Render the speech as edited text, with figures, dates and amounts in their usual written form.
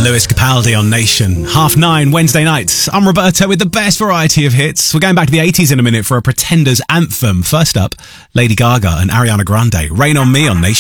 Lewis Capaldi on Nation. 9:30 Wednesday nights. I'm Roberto with the best variety of hits. We're going back to the 80s in a minute for a Pretenders anthem. First up, Lady Gaga and Ariana Grande. Rain on Me on Nation.